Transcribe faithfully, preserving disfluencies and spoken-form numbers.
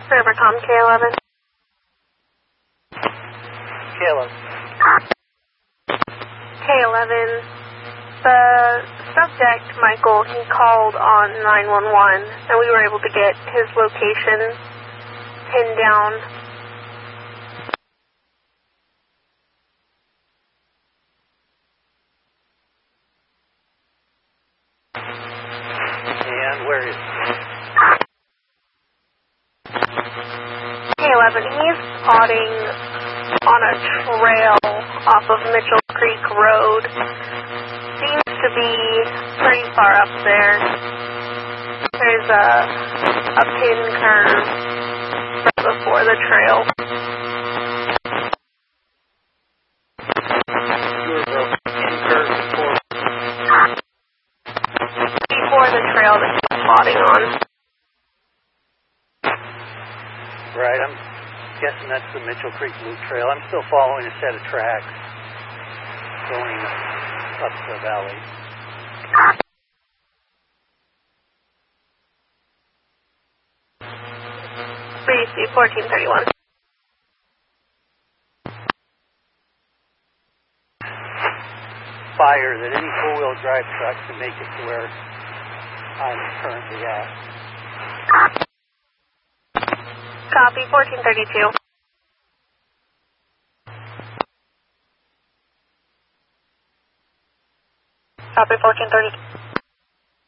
Rivercom K eleven. K eleven. K eleven. The subject, Michael, he called on nine one one, and we were able to get his location pinned down. And where is he? K eleven, he's spotting on a trail off of Mitchell Creek Road. Seems to be pretty far up there. There's a, a pin curve right before the trail. You were broken pin curve before. Before the trail that he's spotting on. Right, I'm guessing that's the Mitchell Creek Loop Trail. I'm still following a set of tracks going up the valley. B C fourteen thirty-one. Fire that any four-wheel drive truck can make it to where I'm currently at. Copy, fourteen thirty-two. Copy, fourteen thirty-two.